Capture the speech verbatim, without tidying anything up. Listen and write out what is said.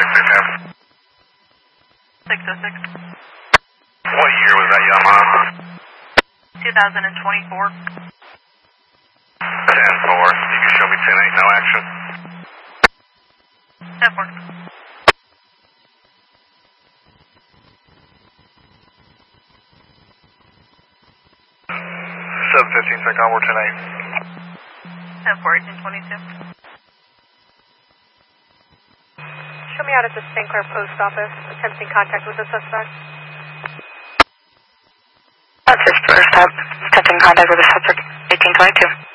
six six half. six oh six. What year was that Yamaha? two thousand twenty-four. ten four. You can show me ten eight, no action. ten four. seven fifteen, check onward ten eight. ten four, eighteen twenty-two. Show me out at the Saint Clair Post Office, attempting contact with the suspect. That's his first stop, attempting contact with the suspect, eighteen twenty-two.